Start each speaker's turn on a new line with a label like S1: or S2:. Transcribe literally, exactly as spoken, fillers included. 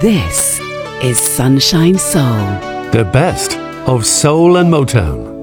S1: This is Sunshine Soul.
S2: The best of soul and Motown.